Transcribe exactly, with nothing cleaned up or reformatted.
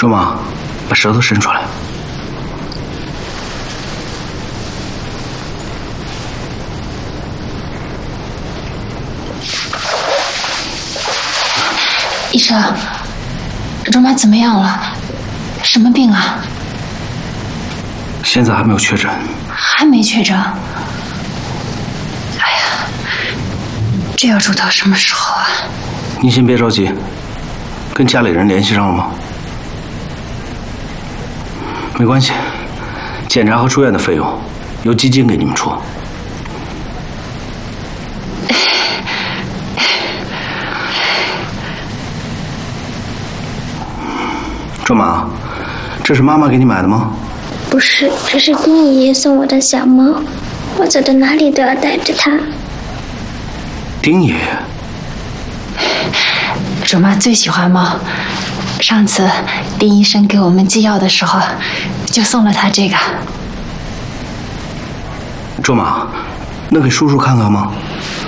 周妈，把舌头伸出来。 医生，周妈怎么样了？什么病啊？ 现在还没有确诊。 还没确诊？哎呀，这要住到什么时候啊？ 您先别着急，跟家里人联系上了吗？没关系，检查和住院的费用由基金给你们出。周妈，这是妈妈给你买的吗？ 不是，这是丁爷爷送我的小猫，我走到哪里都要带着它。 丁爷爷， 周妈最喜欢猫，上次丁医生给我们寄药的时候，就送了他这个。 周妈，能给叔叔看看吗？